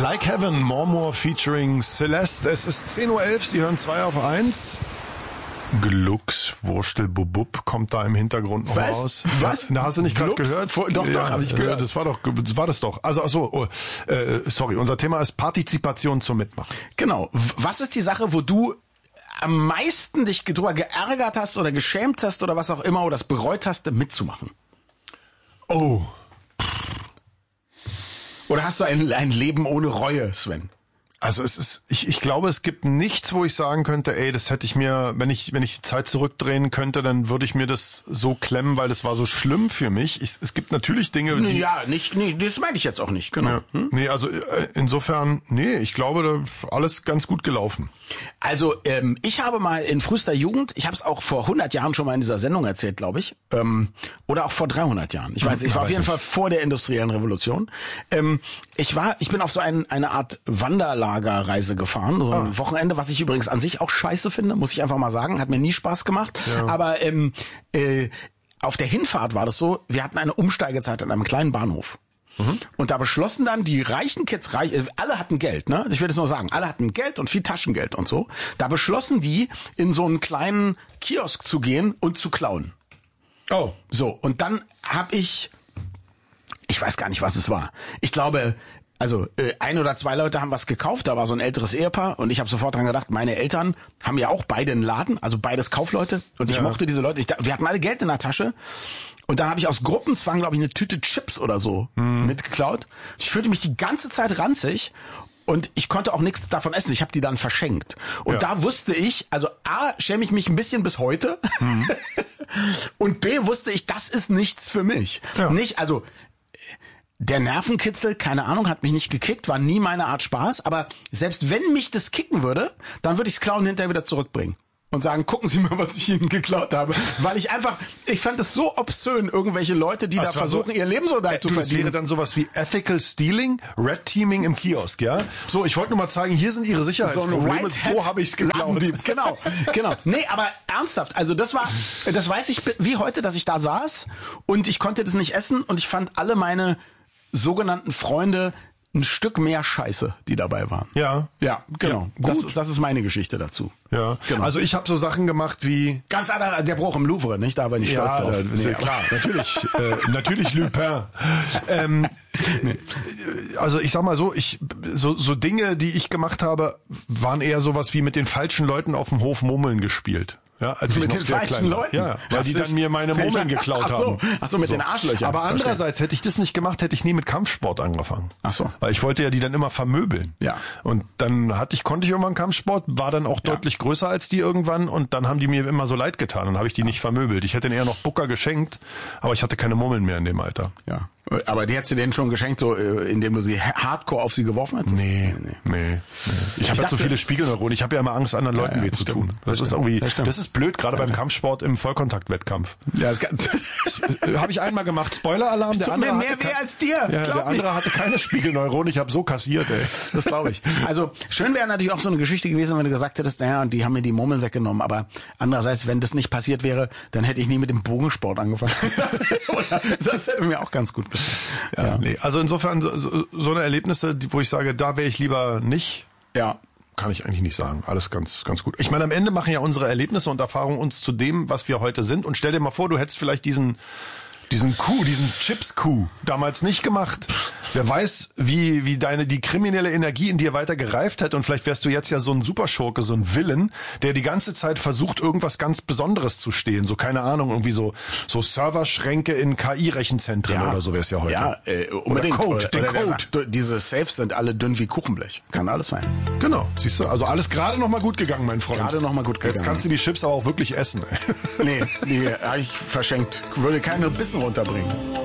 Like Heaven, More featuring Celeste. Es ist 10:11 Uhr, Sie hören 2 auf 1. Glux, Wurstelbubub kommt da im Hintergrund noch raus. Was? Da hast du nicht gerade gehört? Doch, habe ich gehört. Das war das doch. Also, sorry, unser Thema ist Partizipation zum Mitmachen. Genau. Was ist die Sache, wo du am meisten dich drüber geärgert hast oder geschämt hast oder was auch immer oder das bereut hast, mitzumachen? Oh. Oder hast du ein Leben ohne Reue, Sven? Also ich glaube, es gibt nichts, wo ich sagen könnte, ey, das hätte ich mir, wenn ich die Zeit zurückdrehen könnte, dann würde ich mir das so klemmen, weil das war so schlimm für mich. Es gibt natürlich Dinge, die... Ja, das meine ich jetzt auch nicht, genau. Ja. Nee, also insofern, ich glaube, alles ganz gut gelaufen. Also ich habe mal in frühester Jugend, ich habe es auch vor 100 Jahren schon mal in dieser Sendung erzählt, glaube ich, oder auch vor 300 Jahren. Ich weiß, ich war auf jeden Fall vor der industriellen Revolution. Ich bin auf so eine Art Wanderlagerreise gefahren, so ein Wochenende, was ich übrigens an sich auch scheiße finde, muss ich einfach mal sagen, hat mir nie Spaß gemacht. Ja. Aber auf der Hinfahrt war das so, wir hatten eine Umsteigezeit an einem kleinen Bahnhof. Und da beschlossen dann die reichen Kids, alle hatten Geld, ne? Ich will das nur sagen, alle hatten Geld und viel Taschengeld und so. Da beschlossen die, in so einen kleinen Kiosk zu gehen und zu klauen. Oh. So, und dann habe ich weiß gar nicht, was es war. Ich glaube, also ein oder zwei Leute haben was gekauft, da war so ein älteres Ehepaar und ich habe sofort dran gedacht, meine Eltern haben ja auch beide einen Laden, also beides Kaufleute und ich mochte diese Leute, wir hatten alle Geld in der Tasche und dann habe ich aus Gruppenzwang, glaube ich, eine Tüte Chips oder so mitgeklaut. Ich fühlte mich die ganze Zeit ranzig und ich konnte auch nichts davon essen, ich habe die dann verschenkt. Und da wusste ich, also A, schäme ich mich ein bisschen bis heute und B, wusste ich, das ist nichts für mich. Ja. Nicht, also der Nervenkitzel, keine Ahnung, hat mich nicht gekickt, war nie meine Art Spaß, aber selbst wenn mich das kicken würde, dann würde ich es klauen hinterher wieder zurückbringen und sagen, gucken Sie mal, was ich Ihnen geklaut habe, weil ich fand es so obszön, irgendwelche Leute, die da versuchen, ihr Lebensunterhalt zu verdienen. Das wäre dann sowas wie Ethical Stealing, Red Teaming im Kiosk, ja? So, ich wollte nur mal zeigen, hier sind Ihre Sicherheitsprobleme, so habe ich es geklaut. Genau. Nee, aber ernsthaft, also das weiß ich wie heute, dass ich da saß und ich konnte das nicht essen und ich fand alle meine sogenannten Freunde ein Stück mehr Scheiße, die dabei waren. Ja. Ja, genau. Ja, gut. Das ist meine Geschichte dazu. Ja. Genau. Also ich habe so Sachen gemacht wie... Ganz anderer, der Bruch im Louvre, nicht? Da war ich stolz drauf. Klar, natürlich Lupin. Also ich sag mal so, so Dinge, die ich gemacht habe, waren eher sowas wie mit den falschen Leuten auf dem Hof Murmeln gespielt. Ja, als mit ich den falschen Leuten? Ja, weil die dann mir meine Murmeln geklaut haben. Ach so, mit den Arschlöchern. Aber andererseits, hätte ich das nicht gemacht, hätte ich nie mit Kampfsport angefangen. Ach so. Weil ich wollte ja die dann immer vermöbeln. Ja. Und dann konnte ich irgendwann Kampfsport, war dann auch deutlich größer als die irgendwann und dann haben die mir immer so leid getan. Dann habe ich die nicht vermöbelt. Ich hätte ihnen eher noch Booker geschenkt, aber ich hatte keine Murmeln mehr in dem Alter. Ja. Aber die hättest du denen schon geschenkt, so indem du sie hardcore auf sie geworfen hättest? Nee. Ich habe ja zu viele Spiegelneuronen. Ich habe ja immer Angst, anderen Leuten weh zu tun. Das ist irgendwie, das ist blöd, gerade beim Kampfsport im Vollkontaktwettkampf. Ja, das habe ich einmal gemacht. Spoiler-Alarm. Es tut mir mehr weh als dir. Ja, der andere hatte keine Spiegelneuronen. Ich habe so kassiert, ey. Das glaube ich. Also schön wäre natürlich auch so eine Geschichte gewesen, wenn du gesagt hättest, naja, und die haben mir die Murmeln weggenommen. Aber andererseits, wenn das nicht passiert wäre, dann hätte ich nie mit dem Bogensport angefangen. Das hätte mir auch ganz gut gefallen. Ja. Nee, also insofern so eine Erlebnisse, wo ich sage, da wäre ich lieber nicht. Ja. Kann ich eigentlich nicht sagen. Alles ganz gut. Ich meine, am Ende machen ja unsere Erlebnisse und Erfahrungen uns zu dem, was wir heute sind. Und stell dir mal vor, du hättest vielleicht diesen Chips-Coup damals nicht gemacht. Wer weiß, wie die kriminelle Energie in dir weiter gereift hätte und vielleicht wärst du jetzt ja so ein Superschurke, so ein Villain, der die ganze Zeit versucht, irgendwas ganz Besonderes zu stehlen. So, keine Ahnung, irgendwie so Serverschränke in KI-Rechenzentren oder so wär's ja heute. Ja, unbedingt. Oder Code. Sagt, diese Safes sind alle dünn wie Kuchenblech. Kann alles sein. Genau, siehst du, also alles gerade noch mal gut gegangen, mein Freund. Gerade noch mal gut gegangen. Jetzt kannst du die Chips aber auch wirklich essen. Nee, die habe ich verschenkt. Würde keine Bissen runterbringen.